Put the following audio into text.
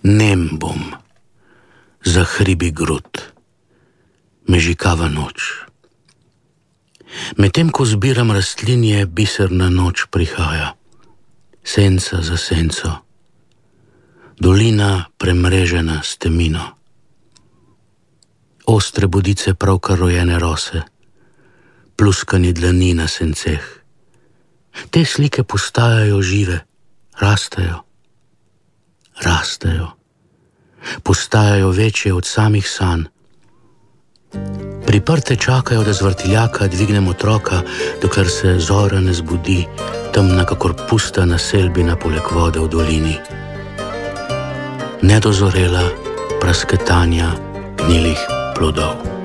Nem bom, zahribi grud, mežikava noč. Medtem ko zbiram rastlinje, biserna noč prihaja, senca za senco, dolina premrežena s temino. Ostre bodice pravkar rojene rose, pluskani dlani na senceh. Te slike postajajo žive, rastejo, postajajo večje od samih sanj. Priprte čakajo, da z vrtiljaka dvignem otroka, dokler se zora ne zbudi, temna kakor pusta naselbina poleg vode v dolini. Nedozorela prasketanja gnilih plodov.